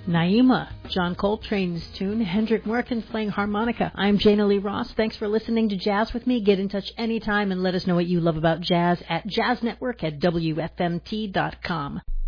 Naima, John Coltrane's tune, Hendrik Morkins playing harmonica. I'm Jana Lee Ross. Thanks for listening to Jazz with me. Get in touch anytime and let us know what you love about jazz at jazznetwork@wfmt.com.